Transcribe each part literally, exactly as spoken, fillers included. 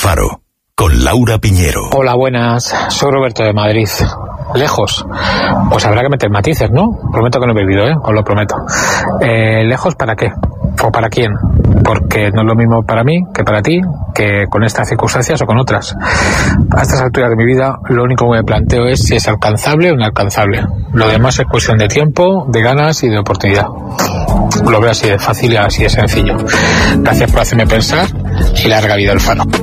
Faro, con Laura Piñero. Hola, buenas. Soy Roberto de Madrid. Lejos. Pues habrá que meter matices, ¿no? Prometo que no he bebido, ¿eh? Os lo prometo. Eh, ¿Lejos para qué? ¿O para quién? Porque no es lo mismo para mí que para ti, que con estas circunstancias o con otras. A estas alturas de mi vida, lo único que me planteo es si es alcanzable o inalcanzable. Lo demás es cuestión de tiempo, de ganas y de oportunidad. Lo veo así de fácil y así de sencillo. Gracias por hacerme pensar y larga vida al Faro.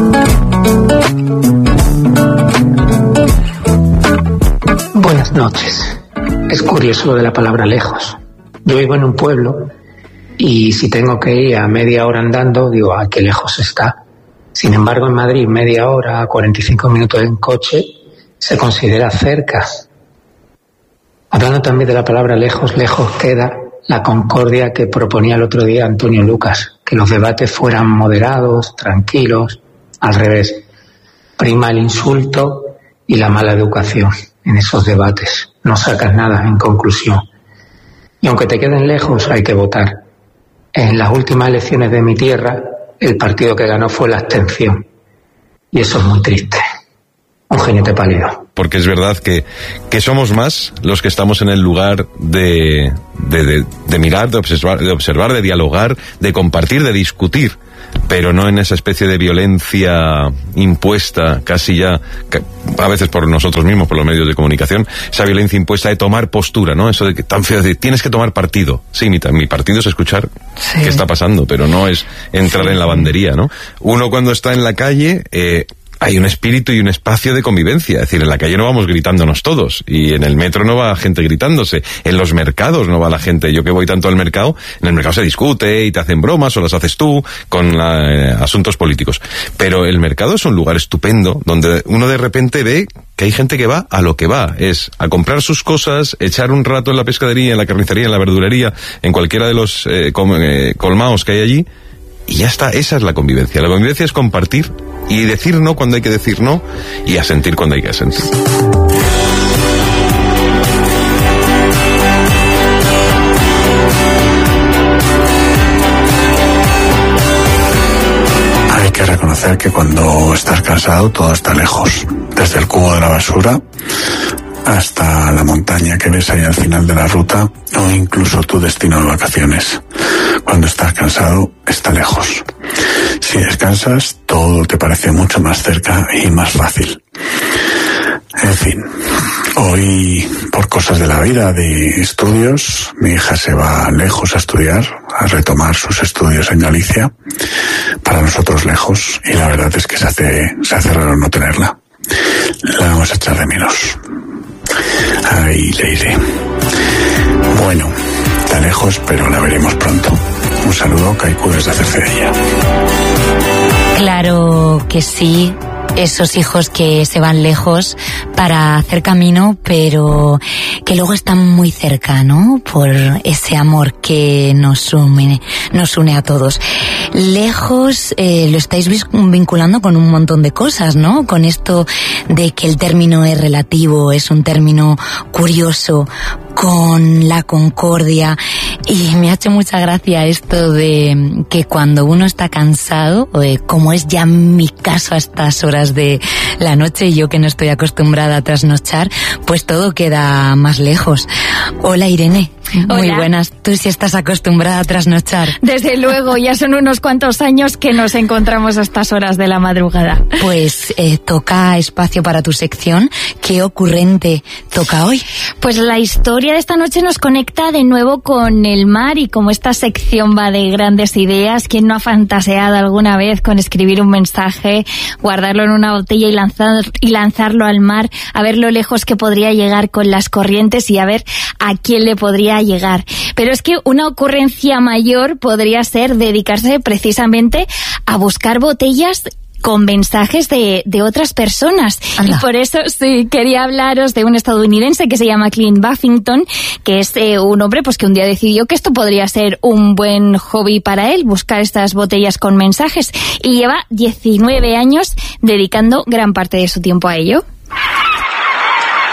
Buenas noches. Es curioso lo de la palabra lejos. Yo vivo en un pueblo y si tengo que ir a media hora andando, digo, ¿a qué lejos está? Sin embargo, en Madrid, media hora, cuarenta y cinco minutos en coche, se considera cerca. Hablando también de la palabra lejos, lejos queda la concordia que proponía el otro día Antonio Lucas, que los debates fueran moderados, tranquilos, al revés. Prima el insulto y la mala educación en esos debates. No sacas nada en conclusión. Y aunque te queden lejos, hay que votar. En las últimas elecciones de mi tierra, el partido que ganó fue la abstención. Y eso es muy triste. Un jinete pálido. Porque es verdad que, que somos más los que estamos en el lugar de, de, de, de mirar, de observar, de observar, de dialogar, de compartir, de discutir, pero no en esa especie de violencia impuesta, casi ya, a veces por nosotros mismos, por los medios de comunicación, esa violencia impuesta de tomar postura, ¿no? Eso de que tan feo, de tienes que tomar partido. Sí, mi, mi partido es escuchar sí. qué está pasando, pero no es entrar sí. en la bandería, ¿no? Uno cuando está en la calle, eh, hay un espíritu y un espacio de convivencia. Es decir, en la calle no vamos gritándonos todos. Y en el metro no va gente gritándose. En los mercados no va la gente. Yo que voy tanto al mercado, en el mercado se discute y te hacen bromas o las haces tú con la, eh, asuntos políticos. Pero el mercado es un lugar estupendo donde uno de repente ve que hay gente que va a lo que va. Es a comprar sus cosas, echar un rato en la pescadería, en la carnicería, en la verdulería, en cualquiera de los eh, com, eh, colmaos que hay allí. Y ya está, esa es la convivencia. La convivencia es compartir y decir no cuando hay que decir no y asentir cuando hay que asentir. Hay que reconocer que cuando estás cansado todo está lejos. Desde el cubo de la basura hasta la montaña que ves ahí al final de la ruta o incluso tu destino de vacaciones. Cuando estás cansado, está lejos. Si descansas, todo te parece mucho más cerca y más fácil. En fin, hoy, por cosas de la vida, de estudios, mi hija se va lejos a estudiar, a retomar sus estudios en Galicia, para nosotros lejos, y la verdad es que se hace, se hace raro no tenerla. La vamos a echar de menos. Ahí le iré. Bueno, está lejos, pero la veremos pronto. Un saludo, Kaiku, desde Cercedilla. Claro que sí. Esos hijos que se van lejos para hacer camino, pero que luego están muy cerca, ¿no? Por ese amor que nos une, nos une a todos. Lejos, eh, lo estáis vinculando con un montón de cosas, ¿no? Con esto de que el término es relativo, es un término curioso, con la concordia. Y me ha hecho mucha gracia esto de que cuando uno está cansado, eh, como es ya mi caso a estas horas de la noche y yo que no estoy acostumbrada a trasnochar, pues todo queda más lejos. Hola, Irene. Hola. Muy buenas. Tú sí estás acostumbrada a trasnochar. Desde luego, ya son unos cuantos años que nos encontramos a estas horas de la madrugada. Pues eh, toca espacio para tu sección. ¿Qué ocurrente toca hoy? Pues la historia de esta noche nos conecta de nuevo con el mar, y como esta sección va de grandes ideas, ¿quién no ha fantaseado alguna vez con escribir un mensaje, guardarlo en una botella y, lanzar, y lanzarlo al mar, a ver lo lejos que podría llegar con las corrientes y a ver a quién le podría llegar? Pero es que una ocurrencia mayor podría ser dedicarse precisamente a buscar botellas con mensajes de, de otras personas. Anda. Y por eso sí quería hablaros de un estadounidense que se llama Clint Buffington, que es eh, un hombre pues que un día decidió que esto podría ser un buen hobby para él, buscar estas botellas con mensajes, y lleva diecinueve años dedicando gran parte de su tiempo a ello.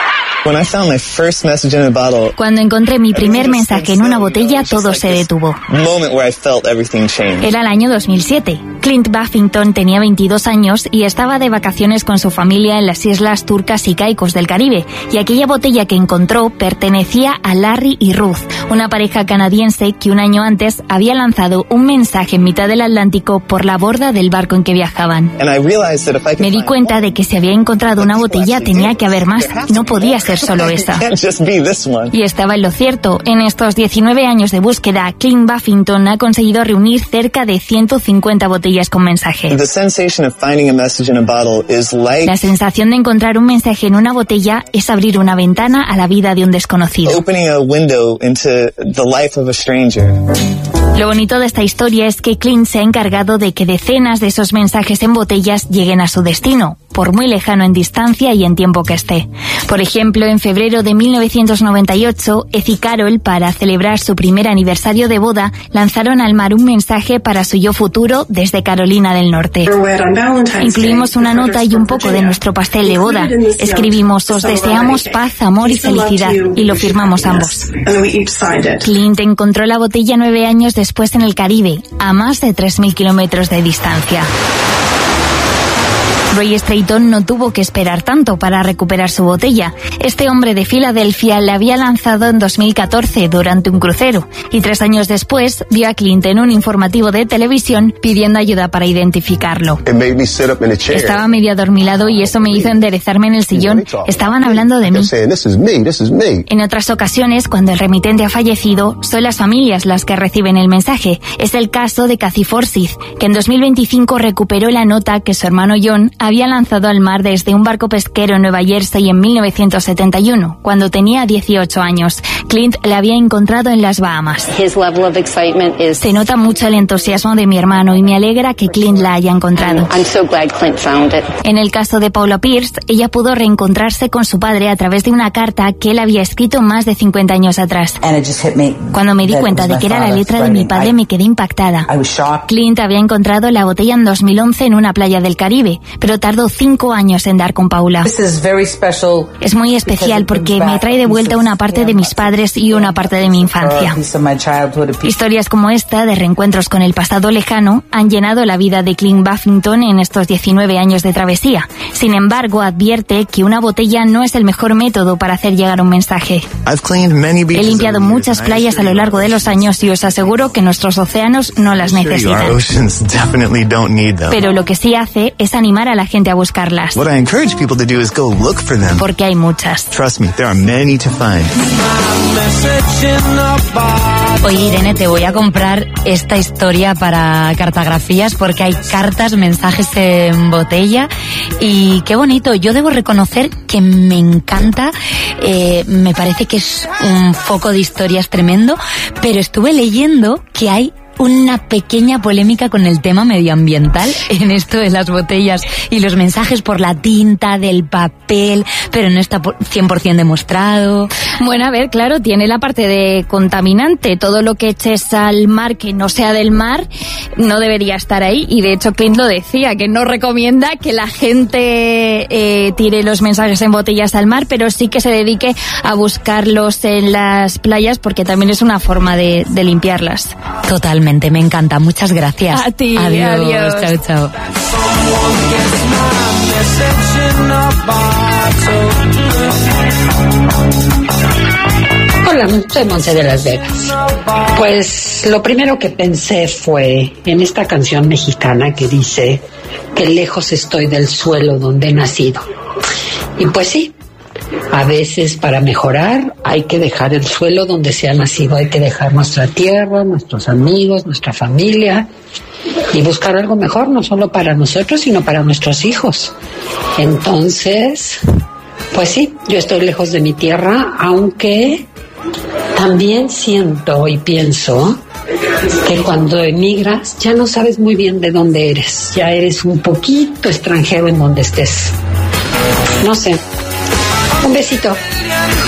Cuando encontré mi primer mensaje en una botella, todo se detuvo. Era el año dos mil siete. Clint Buffington tenía veintidós años y estaba de vacaciones con su familia en las islas turcas y caicos del Caribe, y aquella botella que encontró pertenecía a Larry y Ruth, una pareja canadiense que un año antes había lanzado un mensaje en mitad del Atlántico por la borda del barco en que viajaban. Me di cuenta de que si había encontrado una botella tenía que haber más, no podía ser solo esa. Y estaba en lo cierto. En estos diecinueve años de búsqueda, Clint Buffington ha conseguido reunir cerca de ciento cincuenta botellas con mensaje. La sensación de encontrar un mensaje en una botella es abrir una ventana a la vida de un desconocido. Lo bonito de esta historia es que Clint se ha encargado de que decenas de esos mensajes en botellas lleguen a su destino, por muy lejano en distancia y en tiempo que esté. Por ejemplo, en febrero de mil novecientos noventa y ocho, Ed y Carol, para celebrar su primer aniversario de boda, lanzaron al mar un mensaje para su yo futuro desde Carolina del Norte. Incluimos una nota y un poco de nuestro pastel de boda. Escribimos: os deseamos paz, amor y felicidad, y lo firmamos ambos. Clint encontró la botella nueve años después en el Caribe, a más de tres mil kilómetros de distancia. Roy Strayton no tuvo que esperar tanto para recuperar su botella. Este hombre de Filadelfia la había lanzado en dos mil catorce durante un crucero, y tres años después vio a Clint en un informativo de televisión pidiendo ayuda para identificarlo. Estaba medio adormilado y eso me hizo enderezarme en el sillón. Estaban hablando de mí. En otras ocasiones, cuando el remitente ha fallecido, son las familias las que reciben el mensaje. Es el caso de Kathy Forsyth, que en dos mil veinticinco recuperó la nota que su hermano John había lanzado al mar desde un barco pesquero en Nueva Jersey en mil novecientos setenta y uno, cuando tenía dieciocho años. Clint la había encontrado en las Bahamas. Se nota mucho el entusiasmo de mi hermano y me alegra que Clint la haya encontrado. En el caso de Paula Pierce, ella pudo reencontrarse con su padre a través de una carta que él había escrito más de cincuenta años atrás. Cuando me di cuenta de que era la letra de mi padre, me quedé impactada. Clint había encontrado la botella en dos mil once en una playa del Caribe, pero tardó cinco años en dar con Paula. Es muy especial porque me trae de vuelta una parte de mis padres y una parte de mi infancia. Historias como esta, de reencuentros con el pasado lejano, han llenado la vida de Clint Buffington en estos diecinueve años de travesía. Sin embargo, advierte que una botella no es el mejor método para hacer llegar un mensaje. He limpiado muchas playas a lo largo de los años y os aseguro que nuestros océanos no las necesitan. Pero lo que sí hace es animar a la gente a buscarlas. Porque hay muchas. Oye, Irene, te voy a comprar esta historia para cartografías porque hay cartas, mensajes en botella y qué bonito. Yo debo reconocer que me encanta, eh, me parece que es un foco de historias tremendo, pero estuve leyendo que hay una pequeña polémica con el tema medioambiental en esto de las botellas y los mensajes por la tinta del papel, pero no está cien por ciento demostrado. Bueno, a ver, claro, tiene la parte de contaminante. Todo lo que eches al mar que no sea del mar no debería estar ahí, y de hecho Clint lo decía, que no recomienda que la gente eh, tire los mensajes en botellas al mar, pero sí que se dedique a buscarlos en las playas porque también es una forma de, de limpiarlas. Totalmente. Me encanta, muchas gracias. A ti, adiós. adiós. Chao, chao. Hola, soy Monse de Las Vegas. Pues lo primero que pensé fue en esta canción mexicana que dice que lejos estoy del suelo donde he nacido. Y pues sí, a veces para mejorar hay que dejar el suelo donde se ha nacido, hay que dejar nuestra tierra, nuestros amigos, nuestra familia y buscar algo mejor, no solo para nosotros, sino para nuestros hijos. Entonces, pues sí, yo estoy lejos de mi tierra, aunque también siento y pienso que cuando emigras ya no sabes muy bien de dónde eres, ya eres un poquito extranjero en donde estés. No sé. Un besito.